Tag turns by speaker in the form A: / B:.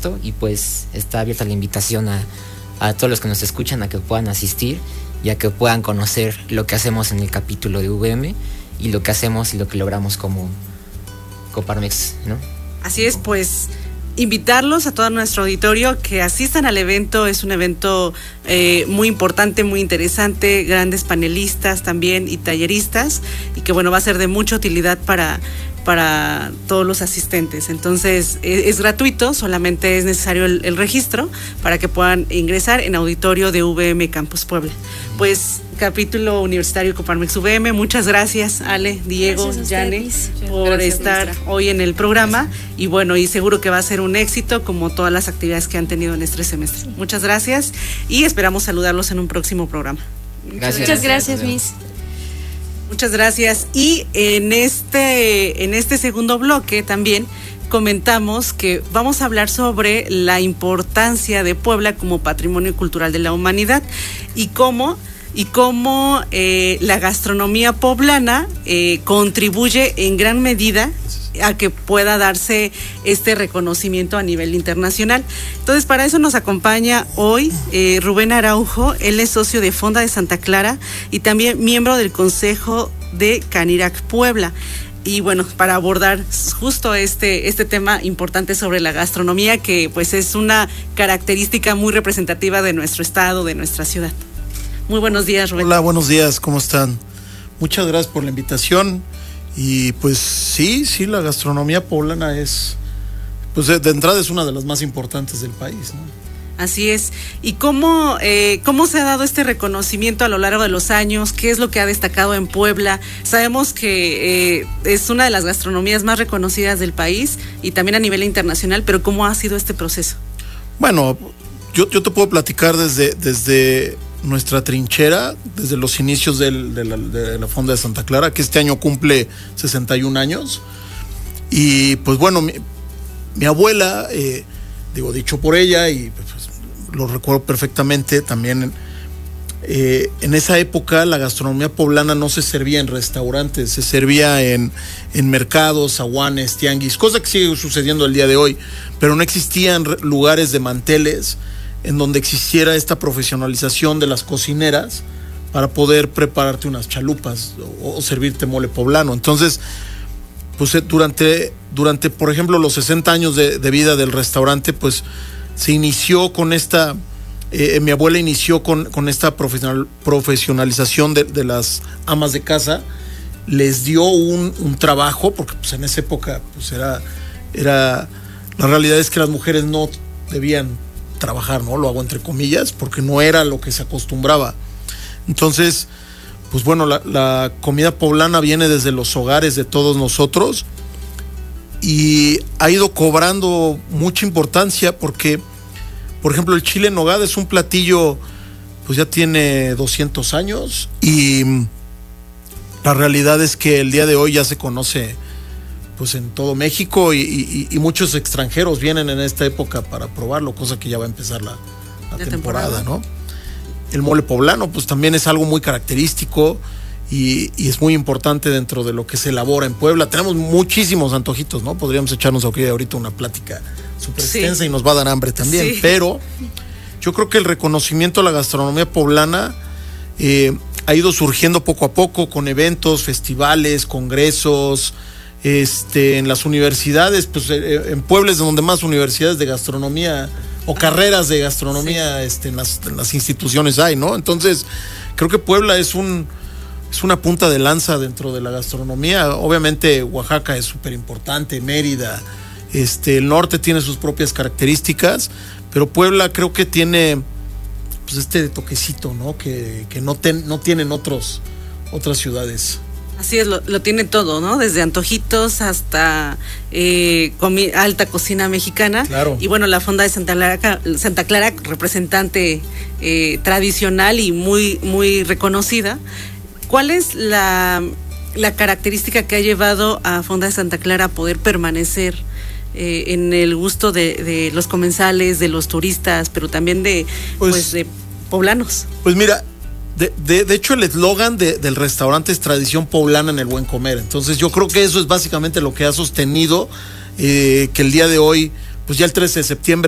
A: esto, y pues está abierta la invitación a todos los que nos escuchan a que puedan asistir y a que puedan conocer lo que hacemos en el capítulo de VM y lo que hacemos y lo que logramos como Coparmex, ¿no?
B: Así es, pues invitarlos a todo nuestro auditorio que asistan al evento. Es un evento muy importante, muy interesante, grandes panelistas también y talleristas, y que bueno, va a ser de mucha utilidad para todos los asistentes. Entonces es gratuito, solamente es necesario el registro para que puedan ingresar en auditorio de VM Campus Puebla. Pues capítulo universitario Coparmex VM, muchas gracias Ale, Diego, Yane, por estar hoy en el programa. Y bueno, y seguro que va a ser un éxito como todas las actividades que han tenido en este semestre. Muchas gracias y esperamos saludarlos en un próximo programa.
C: Muchas gracias, Miss.
B: Muchas gracias. Y en este segundo bloque también comentamos que vamos a hablar sobre la importancia de Puebla como patrimonio cultural de la humanidad y cómo la gastronomía poblana contribuye en gran medida a que pueda darse este reconocimiento a nivel internacional. Entonces, para eso nos acompaña hoy Rubén Araujo. Él es socio de Fonda de Santa Clara y también miembro del Consejo de Canirac Puebla. Y bueno, para abordar justo este tema importante sobre la gastronomía, que pues es una característica muy representativa de nuestro estado, de nuestra ciudad. Muy buenos días, Rubén.
D: Hola, buenos días, ¿cómo están? Muchas gracias por la invitación. Y pues sí, la gastronomía poblana es, pues de entrada es una de las más importantes del país, ¿no?
B: Así es. ¿Y cómo se ha dado este reconocimiento a lo largo de los años? ¿Qué es lo que ha destacado en Puebla? Sabemos que es una de las gastronomías más reconocidas del país y también a nivel internacional, pero ¿cómo ha sido este proceso?
D: Bueno, yo te puedo platicar desde nuestra trinchera, desde los inicios de la Fonda de Santa Clara, que este año cumple 61 años. Y pues bueno, mi abuela, dicho por ella, y pues, lo recuerdo perfectamente también, en esa época la gastronomía poblana no se servía en restaurantes, se servía en mercados, zaguanes, tianguis, cosa que sigue sucediendo el día de hoy, pero no existían lugares de manteles en donde existiera esta profesionalización de las cocineras para poder prepararte unas chalupas o servirte mole poblano. Entonces, pues durante por ejemplo, los 60 años de vida del restaurante, pues se inició con esta, mi abuela inició con esta profesionalización de las amas de casa, les dio un trabajo, porque pues en esa época pues era la realidad es que las mujeres no debían trabajar, ¿no? Lo hago entre comillas, porque no era lo que se acostumbraba. Entonces, pues bueno, la comida poblana viene desde los hogares de todos nosotros y ha ido cobrando mucha importancia porque, por ejemplo, el chile en nogada es un platillo, pues ya tiene 200 años y la realidad es que el día de hoy ya se conoce pues en todo México y muchos extranjeros vienen en esta época para probarlo, cosa que ya va a empezar la temporada, ¿no? El mole poblano pues también es algo muy característico y es muy importante dentro de lo que se elabora en Puebla. Tenemos muchísimos antojitos, ¿no? Podríamos echarnos aquí ahorita una plática súper extensa y nos va a dar hambre también, pero yo creo que el reconocimiento a la gastronomía poblana ha ido surgiendo poco a poco con eventos, festivales, congresos. En las universidades, pues en Puebla es donde más universidades de gastronomía o carreras de gastronomía en las instituciones hay, ¿no? Entonces, creo que Puebla es una punta de lanza dentro de la gastronomía. Obviamente Oaxaca es súper importante, Mérida, el norte tiene sus propias características, pero Puebla creo que tiene pues este toquecito, ¿no? Que no tienen otras ciudades.
B: Así es, lo tiene todo, ¿no? Desde antojitos hasta alta cocina mexicana.
D: Claro.
B: Y bueno, la Fonda de Santa Clara, representante tradicional y muy, muy reconocida. ¿Cuál es la característica que ha llevado a Fonda de Santa Clara a poder permanecer en el gusto de los comensales, de los turistas, pero también de poblanos? Pues mira,
D: De hecho, el eslogan del restaurante es tradición poblana en el buen comer. Entonces yo creo que eso es básicamente lo que ha sostenido que el día de hoy, pues ya el 13 de septiembre